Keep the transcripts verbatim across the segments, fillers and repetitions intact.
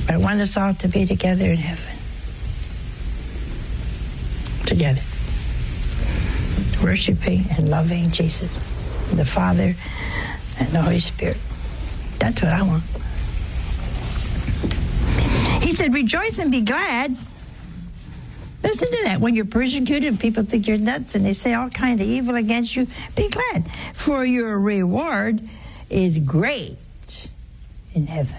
I want us all to be together in heaven. Together. Worshiping and loving Jesus, the Father and the Holy Spirit. That's what I want. He said, rejoice and be glad. Listen to that. When you're persecuted and people think you're nuts and they say all kinds of evil against you, be glad. For your reward is great in heaven.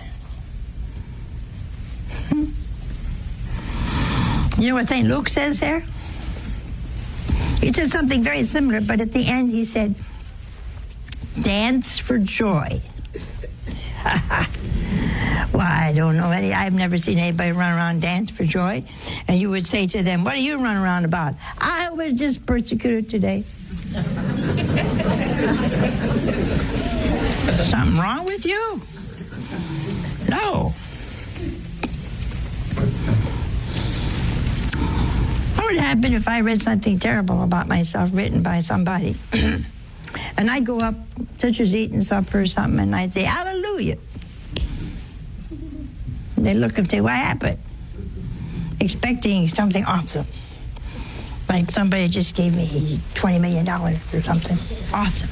You know what Saint Luke says there? He said something very similar, but at the end he said, dance for joy. Well, I don't know any. I've never seen anybody run around and dance for joy. And you would say to them, what are you running around about? I was just persecuted today. Something wrong with you? No. What would happen if I read something terrible about myself written by somebody? And I'd go up, such as eating supper or something, and I'd say, hallelujah. They look and say, what happened? Expecting something awesome. Like somebody just gave me twenty million dollars or something. Awesome.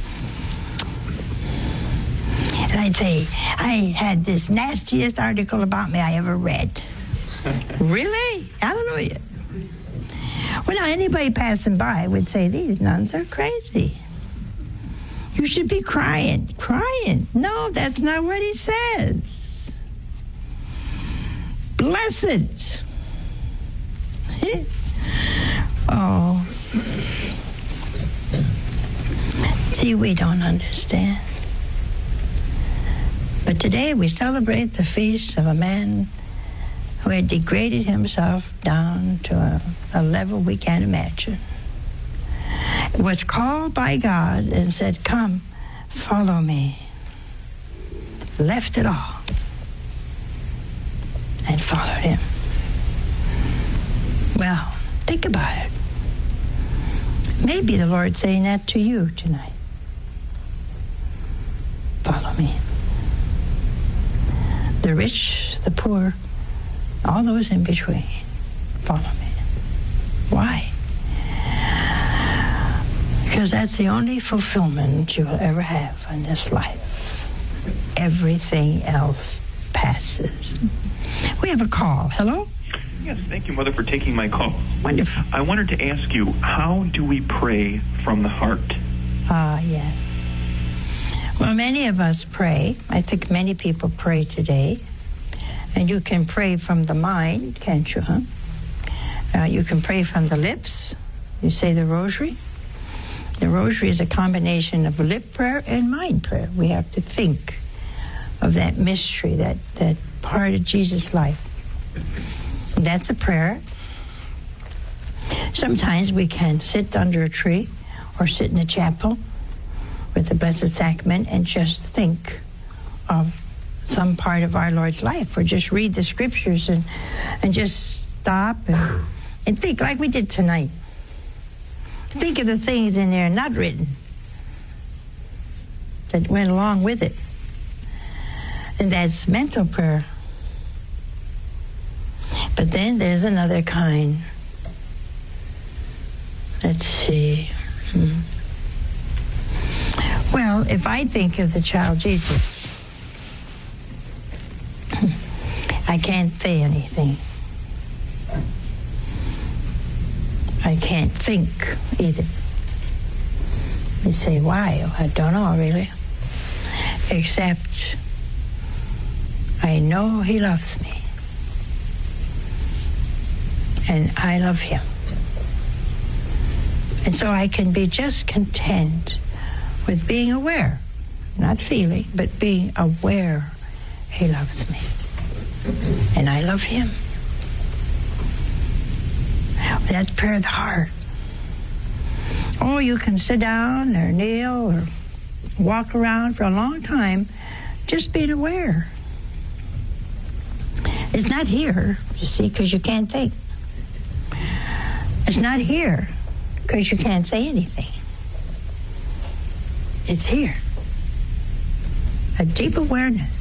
And I'd say, I had this nastiest article about me I ever read. Really? Hallelujah. Well, now, anybody passing by would say, these nuns are crazy. You should be crying. Crying. No, that's not what he says. Blessed. Oh. See, we don't understand. But today we celebrate the feast of a man who had degraded himself down to a, a level we can't imagine. Was called by God and said, come, follow me. Left it all and followed him. Well, think about it. Maybe the Lord's saying that to you tonight. Follow me. The rich, the poor, all those in between, follow me. Why? Because that's the only fulfillment you will ever have in this life. Everything else passes. We have a call. Hello? Yes, thank you, Mother, for taking my call. Wonderful. I wanted to ask you, how do we pray from the heart? Ah, yeah. Well, many of us pray. I think many people pray today. And you can pray from the mind, can't you, huh? Uh, you can pray from the lips. You say the rosary. The rosary is a combination of lip prayer and mind prayer. We have to think of that mystery, that, that part of Jesus' life. That's a prayer. Sometimes we can sit under a tree or sit in a chapel with the Blessed Sacrament and just think of some part of our Lord's life, or just read the scriptures and, and just stop and, and think like we did tonight. Think of the things in there not written that went along with it. And that's mental prayer. But then there's another kind. Let's see. Hmm. Well, if I think of the child Jesus, I can't say anything. I can't think either. You say, why? I don't know, really. Except I know he loves me. And I love him. And so I can be just content with being aware, not feeling, but being aware he loves me. And I love him. That's prayer of the heart. Or you can sit down or kneel or walk around for a long time just being aware. It's not here, you see, because you can't think. It's not here because you can't say anything. It's here. A deep awareness.